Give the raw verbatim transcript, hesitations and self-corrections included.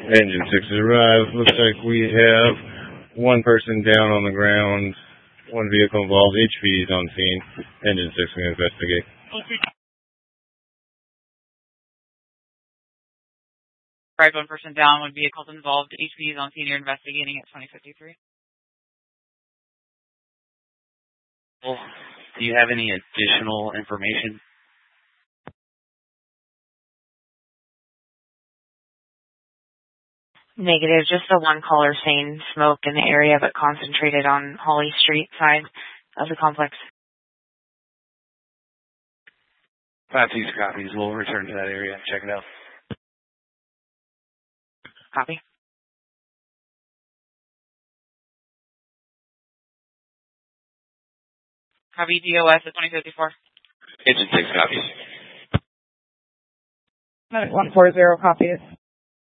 Engine six has arrived. Looks like we have one person down on the ground, one vehicle involved. H P is on scene. Engine six will investigate. Right, one person down, one vehicle involved. H P is on scene. You're investigating at twenty fifty-three. Well, do you have any additional information? Negative. Just the one caller saying smoke in the area, but concentrated on Holly Street side of the complex. Five two copies. We'll return to that area and check it out. Copy. Copy D O S at twenty fifty-four. Engine six copies. one four zero copies.